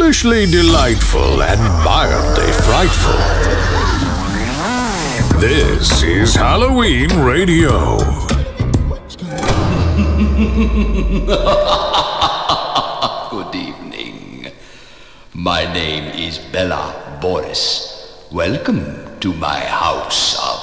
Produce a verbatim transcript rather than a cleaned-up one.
lavishly delightful and mildly frightful. This is Halloween Radio. Good evening. My name is Bella Boris. Welcome to my house of